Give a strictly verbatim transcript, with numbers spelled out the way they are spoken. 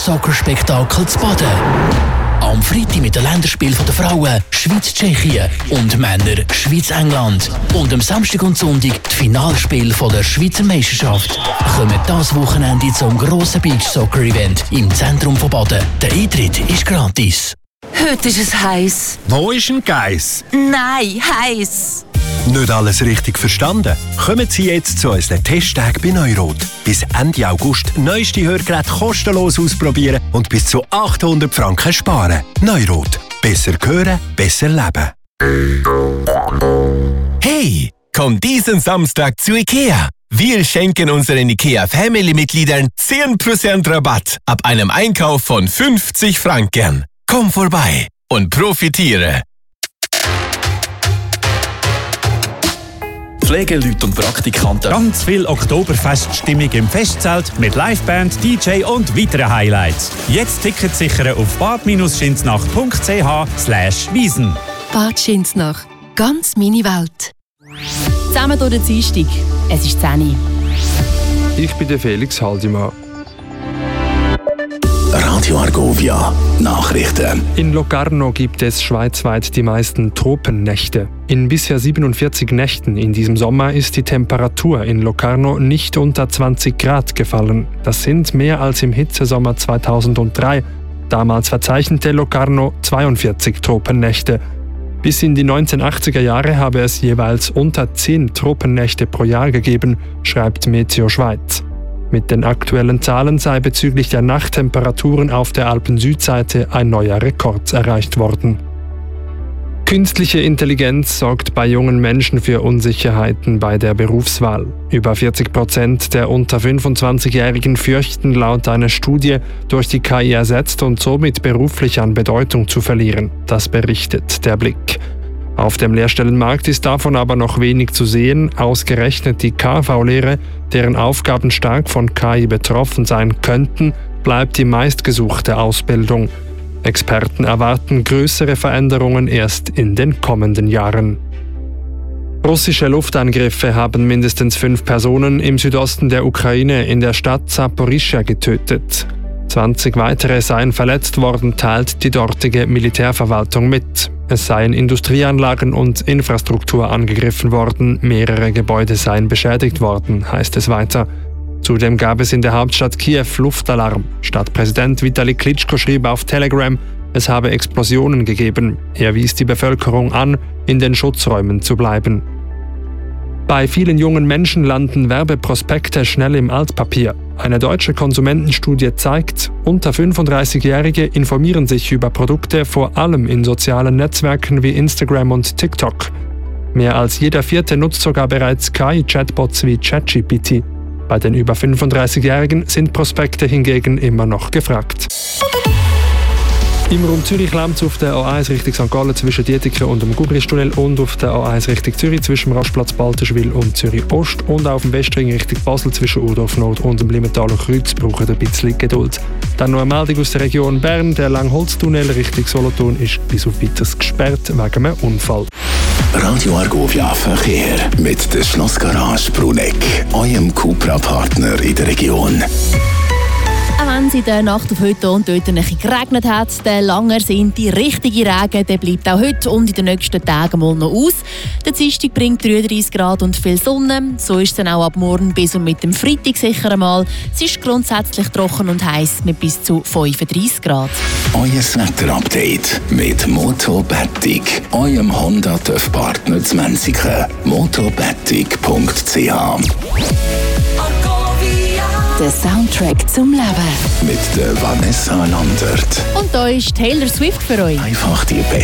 Beach-Soccer-Spektakel zu Baden. Am Freitag mit den Länderspielen der Frauen Schweiz-Tschechien und Männer Schweiz-England. Und am Samstag und Sonntag die Finalspiele der Schweizer Meisterschaft. Kommen das Wochenende zum grossen Beach-Soccer-Event im Zentrum von Baden. Der Eintritt ist gratis. Heute ist es heiß. Wo ist ein Geiss? Nein, heiß. Nicht alles richtig verstanden? Kommen Sie jetzt zu unseren Testtagen bei Neurot. Bis Ende August neueste Hörgeräte kostenlos ausprobieren und bis zu achthundert Franken sparen. Neurot. Besser hören, besser leben. Hey, komm diesen Samstag zu IKEA. Wir schenken unseren IKEA-Family-Mitgliedern zehn Prozent Rabatt ab einem Einkauf von fünfzig Franken. Komm vorbei und profitiere. Pflegeleute und Praktikanten. Ganz viel Oktoberfeststimmung im Festzelt mit Liveband, D J und weiteren Highlights. Jetzt Tickets sichern auf bad-schinznach.ch slash wiesen. Bad Schinznach. Ganz meine Welt. Zusammen durch den Dienstag. Es ist zehn Uhr. Ich bin der Felix Haldimann. Radio Argovia Nachrichten. In Locarno gibt es schweizweit die meisten Tropennächte. In bisher siebenundvierzig Nächten in diesem Sommer ist die Temperatur in Locarno nicht unter zwanzig Grad gefallen. Das sind mehr als im Hitzesommer zweitausenddrei. Damals verzeichnete Locarno zweiundvierzig Tropennächte. Bis in die neunzehnhundertachtziger Jahre habe es jeweils unter zehn Tropennächte pro Jahr gegeben, schreibt Meteo Schweiz. Mit den aktuellen Zahlen sei bezüglich der Nachttemperaturen auf der Alpen-Südseite ein neuer Rekord erreicht worden. Künstliche Intelligenz sorgt bei jungen Menschen für Unsicherheiten bei der Berufswahl. Über vierzig Prozent der unter fünfundzwanzigjährigen fürchten laut einer Studie, durch die K I ersetzt und somit beruflich an Bedeutung zu verlieren. Das berichtet der Blick. Auf dem Lehrstellenmarkt ist davon aber noch wenig zu sehen. Ausgerechnet die K V-Lehre, deren Aufgaben stark von K I betroffen sein könnten, bleibt die meistgesuchte Ausbildung. Experten erwarten größere Veränderungen erst in den kommenden Jahren. Russische Luftangriffe haben mindestens fünf Personen im Südosten der Ukraine in der Stadt Saporischschja getötet. zwanzig weitere seien verletzt worden, teilt die dortige Militärverwaltung mit. Es seien Industrieanlagen und Infrastruktur angegriffen worden, mehrere Gebäude seien beschädigt worden, heißt es weiter. Zudem gab es in der Hauptstadt Kiew Luftalarm. Stadtpräsident Vitali Klitschko schrieb auf Telegram, es habe Explosionen gegeben. Er wies die Bevölkerung an, in den Schutzräumen zu bleiben. Bei vielen jungen Menschen landen Werbeprospekte schnell im Altpapier. Eine deutsche Konsumentenstudie zeigt, unter fünfunddreißigjährige informieren sich über Produkte vor allem in sozialen Netzwerken wie Instagram und TikTok. Mehr als jeder Vierte nutzt sogar bereits K I-Chatbots wie ChatGPT. Bei den über fünfunddreißigjährigen sind Prospekte hingegen immer noch gefragt. Im Raum Zürich lärmt es auf der A eins Richtung Sankt Gallen zwischen Dietiken und dem Gubristunnel und auf der A eins Richtung Zürich zwischen dem Rastplatz Balterschwil und Zürich Ost und auf dem Westring Richtung Basel zwischen Urdorf Nord und dem Limmentaler Kreuz brauchen ein bisschen Geduld. Dann noch eine Meldung aus der Region Bern. Der Langholztunnel Richtung Solothurn ist bis auf Weiteres gesperrt wegen einem Unfall. Radio Argovia Verkehr mit der Schlossgarage Bruneck, eurem Cupra-Partner in der Region. Auch wenn es in der Nacht auf heute und dort ein bisschen geregnet hat, der langer sind die richtige Regen, der bleibt auch heute und in den nächsten Tagen mal noch aus. Der Dienstag bringt dreiunddreißig Grad und viel Sonne. So ist es dann auch ab morgen bis und mit dem Freitag sicher einmal. Es ist grundsätzlich trocken und heiß mit bis zu fünfunddreißig Grad. Euer Wetter-Update mit Motobetig, eurem Honda-TÜV-Partner zu Menziken. motobetig punkt c h Der Soundtrack zum Leben. Mit der Vanessa Landert. Und da ist Taylor Swift für euch. Einfach die Beste.